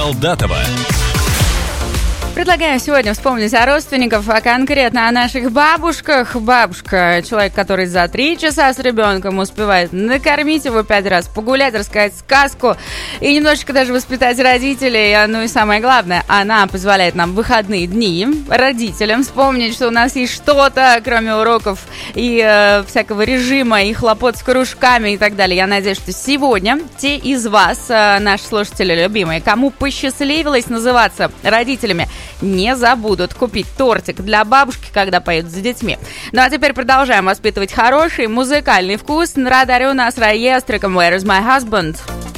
Солдатова. Предлагаю сегодня вспомнить о родственниках, а конкретно о наших бабушках. Бабушка — человек, который за 3 часа с ребенком успевает накормить его 5 раз, погулять, рассказать сказку и немножечко даже воспитать родителей. Ну и самое главное, она позволяет нам в выходные дни, родителям, вспомнить, что у нас есть что-то, кроме уроков и всякого режима, и хлопот с кружками и так далее. Я надеюсь, что сегодня те из вас, наши слушатели любимые, кому посчастливилось называться родителями, не забудут купить тортик для бабушки, когда поедут за детьми. Ну а теперь продолжаем воспитывать хороший музыкальный вкус. На радаре у нас Райя с треком «Where is my husband?».